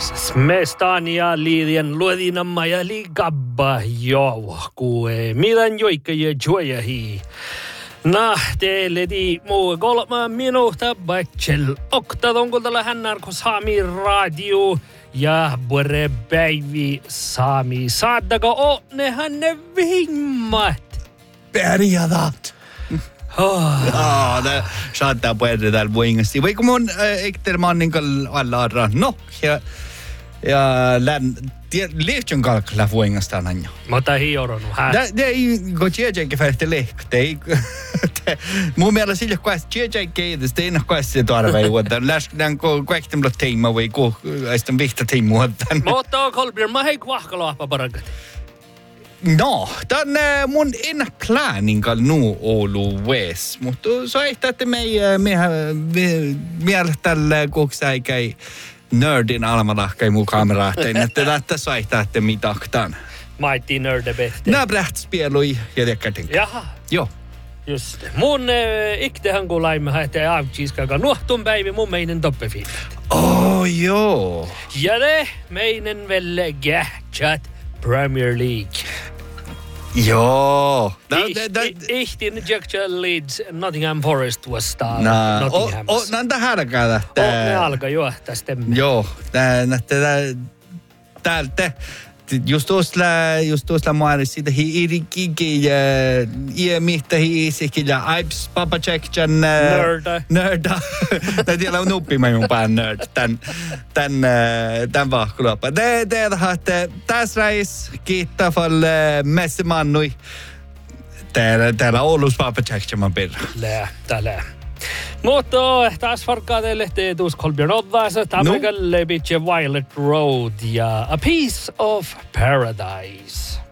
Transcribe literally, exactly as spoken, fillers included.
Smestania liiden luodinamma ja liikabba joo, kue milan joikka ja joja hi. Nahtele di muu kolma minuutta batsel oktaton kultalla hännärko Saami radio ja bore päivi Saami saattako onnehan ne vihimmat. Pärjätat. Oh. Ja, det saattaa puhua täällä vuingasti. Vaikka mun ektermanninkal alla arra. No, ja, ja län, liihtyn kalkla vuingasta anna. Mutta ei oronut. Det ei gå tjejenke färte lek. Det ei mun mielestä sille kuas tjejenke det är nog kuas det arva ju utan läs den ko kuektem blott teema vai ko ästän vihta teema utan. Mutta Kolbjörn mä hei kvahkaloapa parakat. No, tämän äh, mun en planinkal nu ollut ves, mutta soittaa, että me me tällä koksäikäi nördin almanahkai mun kamerahteen, että tätä soittaa, että mitaktan. Mighty nördebehte. Nää brähtspelui ja dekkartinka. Jaha. Joo. Just det. Mun äh, iktehän kun laimme, että avtsiiskaga nuohtun päivi mun meinen toppefiil. Oh, joo. Ja det meinen velle gähtjat Premier League. Joo. Ihtin Jackson Leeds Nottingham Forest vastaan no, Nottinghamissa. No, on tähän alkaa. Oh, ne alkaa jo tästä. Joo. Täältä. Just tuossa, just tuossa maailmassa siitä hiirikikin ja ja mitä hiisikin ja aips papachekjan nörda. Nörda. Tällä on nuppimaan mun pään nörd. Tän tän tän vahkuluoppa. Det det hade tässä reis kiittää för messemannui. Täällä täällä Oulus papachekjan man ber. Lää, täällä. Mutta taas farkkaa teille teetuus Kolbjörn Oddaisa, Tammegalle Bitche Violet Road ja A Piece of Paradise.